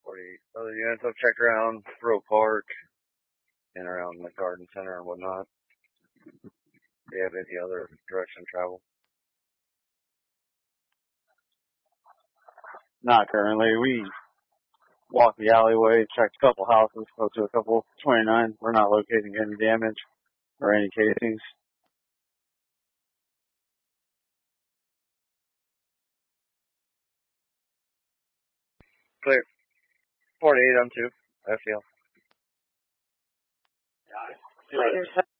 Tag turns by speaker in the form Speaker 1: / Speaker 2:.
Speaker 1: 48 other units I've checked around Roe Park and around the garden center and whatnot. Do you have any other direction of travel?
Speaker 2: Not currently. We walked the alleyway, checked a couple houses, spoke to a couple 29. We're not locating any damage or any casings.
Speaker 1: Clear. 48 on 2. FL.
Speaker 3: Later.